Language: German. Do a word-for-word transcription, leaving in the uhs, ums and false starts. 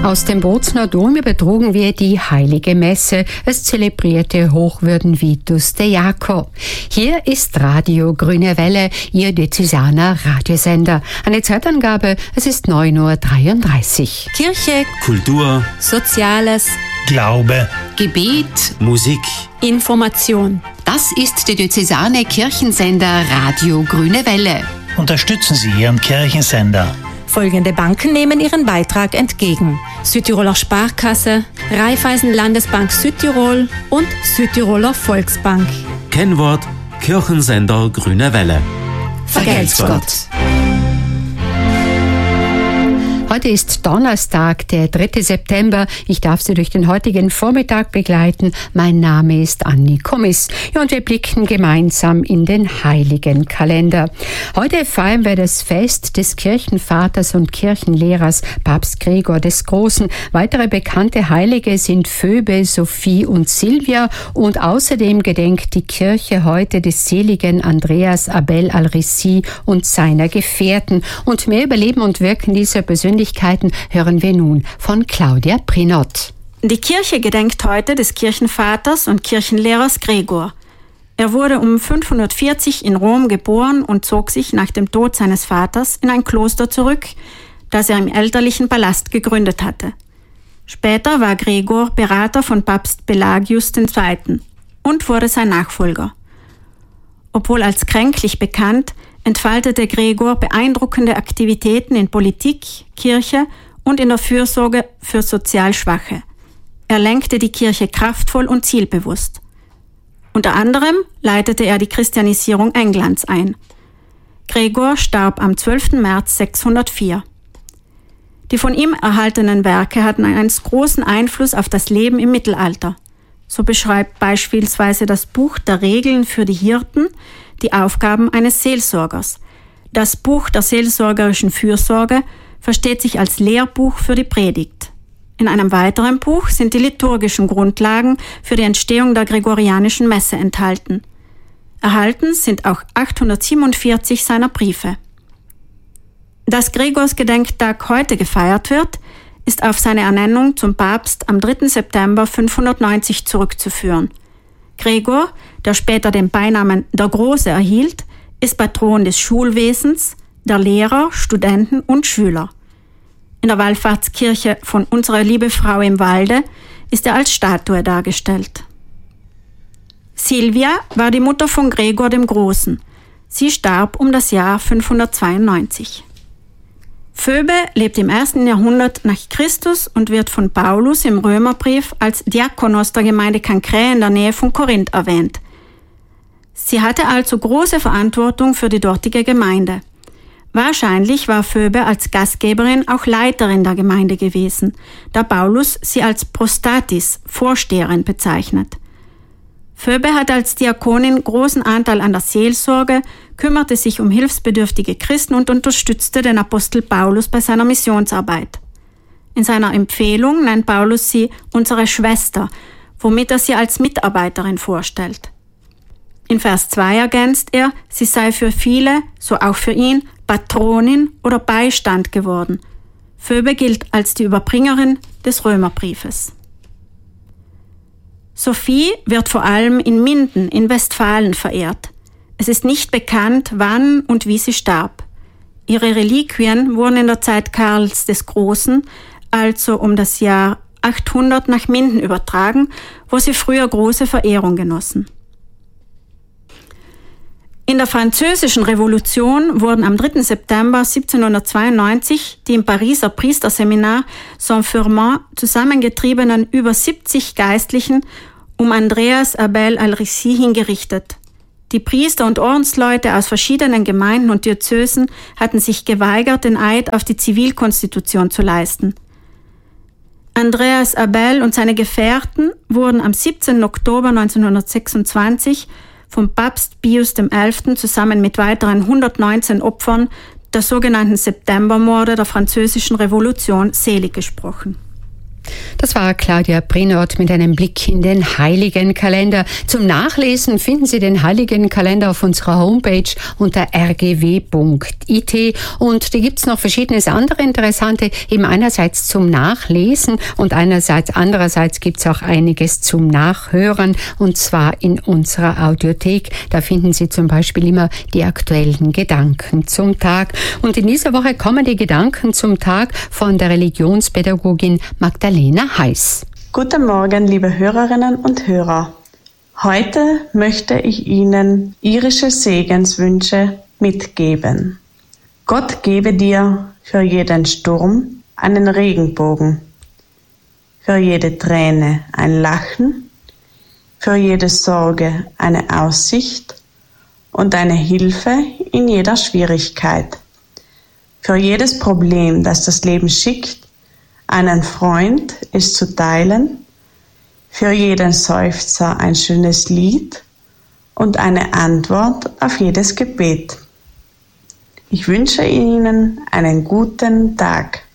Aus dem Bozner Dom übertrugen wir die Heilige Messe. Es zelebrierte Hochwürden Vitus de Jaco. Hier ist Radio Grüne Welle, Ihr diözesaner Radiosender. Eine Zeitangabe, es ist neun Uhr dreiunddreißig. Kirche, Kultur, Soziales, Glaube, Gebet, Musik, Information. Das ist der diözesane Kirchensender Radio Grüne Welle. Unterstützen Sie Ihren Kirchensender. Folgende Banken nehmen ihren Beitrag entgegen: Südtiroler Sparkasse, Raiffeisen Landesbank Südtirol und Südtiroler Volksbank. Kennwort: Kirchensender Grüne Welle. Vergelt's Gott. Heute ist Donnerstag, der dritte September. Ich darf Sie durch den heutigen Vormittag begleiten. Mein Name ist Anni Kummis. Ja, und wir blicken gemeinsam in den heiligen Kalender. Heute feiern wir das Fest des Kirchenvaters und Kirchenlehrers Papst Gregor des Großen. Weitere bekannte Heilige sind Phoebe, Sophie und Silvia. Und außerdem gedenkt die Kirche heute des seligen Andreas Abel al-Rissi und seiner Gefährten. Und mehr über Leben und Wirken dieser Persönlichkeiten hören wir nun von Claudia Prinott. Die Kirche gedenkt heute des Kirchenvaters und Kirchenlehrers Gregor. Er wurde um fünfhundertvierzig in Rom geboren und zog sich nach dem Tod seines Vaters in ein Kloster zurück, das er im elterlichen Palast gegründet hatte. Später war Gregor Berater von Papst Pelagius der Zweite. und wurde sein Nachfolger. Obwohl als kränklich bekannt, entfaltete Gregor beeindruckende Aktivitäten in Politik, Kirche und in der Fürsorge für sozial Schwache. Er lenkte die Kirche kraftvoll und zielbewusst. Unter anderem leitete er die Christianisierung Englands ein. Gregor starb am zwölften März sechshundertvier. Die von ihm erhaltenen Werke hatten einen großen Einfluss auf das Leben im Mittelalter. So beschreibt beispielsweise das Buch der Regeln für die Hirten die Aufgaben eines Seelsorgers. Das Buch der seelsorgerischen Fürsorge versteht sich als Lehrbuch für die Predigt. In einem weiteren Buch sind die liturgischen Grundlagen für die Entstehung der gregorianischen Messe enthalten. Erhalten sind auch achthundertsiebenundvierzig seiner Briefe. Dass Gregors Gedenktag heute gefeiert wird, ist auf seine Ernennung zum Papst am dritten September fünfhundertneunzig zurückzuführen. Gregor, der später den Beinamen der Große erhielt, ist Patron des Schulwesens, der Lehrer, Studenten und Schüler. In der Wallfahrtskirche von Unserer Liebe Frau im Walde ist er als Statue dargestellt. Silvia war die Mutter von Gregor dem Großen. Sie starb um das Jahr fünfhundertzweiundneunzig. Phoebe lebt im ersten Jahrhundert nach Christus und wird von Paulus im Römerbrief als Diakonos der Gemeinde Cancrae in der Nähe von Korinth erwähnt. Sie hatte also große Verantwortung für die dortige Gemeinde. Wahrscheinlich war Phoebe als Gastgeberin auch Leiterin der Gemeinde gewesen, da Paulus sie als Prostatis, Vorsteherin, bezeichnet. Phoebe hat als Diakonin großen Anteil an der Seelsorge, kümmerte sich um hilfsbedürftige Christen und unterstützte den Apostel Paulus bei seiner Missionsarbeit. In seiner Empfehlung nennt Paulus sie unsere Schwester, womit er sie als Mitarbeiterin vorstellt. In Vers zwei ergänzt er, sie sei für viele, so auch für ihn, Patronin oder Beistand geworden. Phoebe gilt als die Überbringerin des Römerbriefes. Sophie wird vor allem in Minden in Westfalen verehrt. Es ist nicht bekannt, wann und wie sie starb. Ihre Reliquien wurden in der Zeit Karls des Großen, also um das Jahr achthundert, nach Minden übertragen, wo sie früher große Verehrung genossen. In der Französischen Revolution wurden am dritten September siebzehnhundertzweiundneunzig die im Pariser Priesterseminar Saint-Firmin zusammengetriebenen über siebzig Geistlichen um Andreas Abel al-Rissi hingerichtet. Die Priester und Ordensleute aus verschiedenen Gemeinden und Diözesen hatten sich geweigert, den Eid auf die Zivilkonstitution zu leisten. Andreas Abel und seine Gefährten wurden am siebzehnten Oktober neunzehnhundertsechsundzwanzig vom Papst Pius der Elfte zusammen mit weiteren hundertneunzehn Opfern der sogenannten Septembermorde der Französischen Revolution selig gesprochen. Das war Claudia Brinot mit einem Blick in den Heiligenkalender. Zum Nachlesen finden Sie den Heiligenkalender auf unserer Homepage unter r g w punkt i t und da gibt's noch verschiedenes andere interessante, eben einerseits zum Nachlesen und einerseits andererseits gibt's auch einiges zum Nachhören und zwar in unserer Audiothek. Da finden Sie zum Beispiel immer die aktuellen Gedanken zum Tag. Und in dieser Woche kommen die Gedanken zum Tag von der Religionspädagogin Magdalena Heiß. Guten Morgen, liebe Hörerinnen und Hörer. Heute möchte ich Ihnen irische Segenswünsche mitgeben. Gott gebe dir für jeden Sturm einen Regenbogen, für jede Träne ein Lachen, für jede Sorge eine Aussicht und eine Hilfe in jeder Schwierigkeit. Für jedes Problem, das das Leben schickt, einen Freund ist zu teilen, für jeden Seufzer ein schönes Lied und eine Antwort auf jedes Gebet. Ich wünsche Ihnen einen guten Tag.